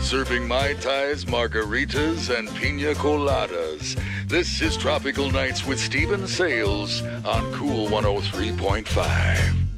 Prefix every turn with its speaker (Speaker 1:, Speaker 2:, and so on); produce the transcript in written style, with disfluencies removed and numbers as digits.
Speaker 1: serving Mai Tais, margaritas, and pina coladas. This is Tropical Nights with Stephen Sales on Cool 103.5.